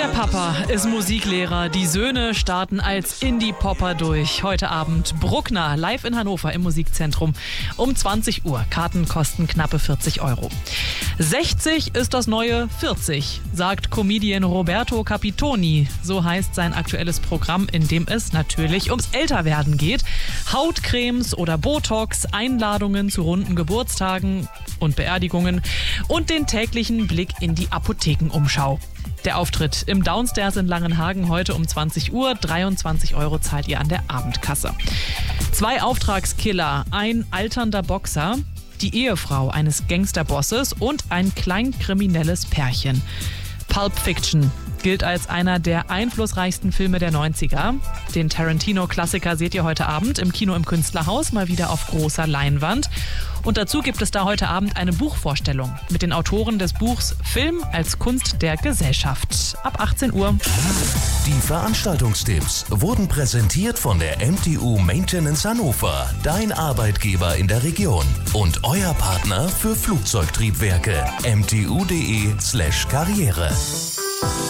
Der Papa ist Musiklehrer, die Söhne starten als Indie-Popper durch. Heute Abend Bruckner live in Hannover im Musikzentrum um 20 Uhr. Karten kosten knappe 40 €. 60 ist das neue 40, sagt Comedian Roberto Capitoni. So heißt sein aktuelles Programm, in dem es natürlich ums Älterwerden geht. Hautcremes oder Botox, Einladungen zu runden Geburtstagen und Beerdigungen und den täglichen Blick in die Apothekenumschau. Der Auftritt im Downstairs in Langenhagen heute um 20 Uhr. 23 € zahlt ihr an der Abendkasse. 2 Auftragskiller, ein alternder Boxer, die Ehefrau eines Gangsterbosses und ein kleinkriminelles Pärchen. Pulp Fiction gilt als einer der einflussreichsten Filme der 90er. Den Tarantino-Klassiker seht ihr heute Abend im Kino im Künstlerhaus, mal wieder auf großer Leinwand. Und dazu gibt es da heute Abend eine Buchvorstellung mit den Autoren des Buchs Film als Kunst der Gesellschaft. Ab 18 Uhr. Die Veranstaltungstipps wurden präsentiert von der MTU Maintenance Hannover, dein Arbeitgeber in der Region und euer Partner für Flugzeugtriebwerke. mtu.de/karriere.